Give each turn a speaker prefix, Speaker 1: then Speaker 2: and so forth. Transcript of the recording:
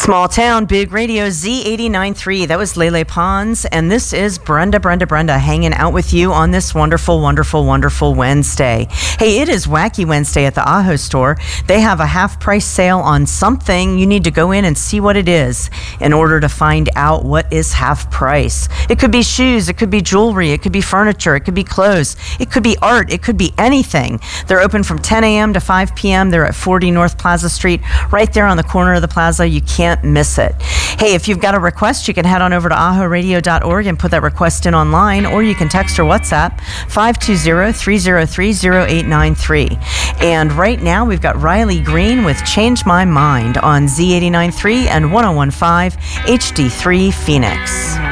Speaker 1: Small Town, Big Radio, Z89.3. That was Lele Pons, and this is Brenda hanging out with you on this wonderful Wednesday. Hey, it is Wacky Wednesday at the Aho store. They have a half-price sale on something. You need to go in and see what it is in order to find out what is half price. It could be shoes, it could be jewelry, it could be furniture, it could be clothes, it could be art, it could be anything. They're open from 10 a.m. to 5 p.m. They're at 40 North Plaza Street, right there on the corner of the plaza. You can't miss it. Hey, if you've got a request, you can head on over to ahoradio.org and put that request in online, or you can text or WhatsApp 520-303-0893. And right now we've got Riley Green with Change My Mind on Z89.3 and 101.5 HD3 Phoenix.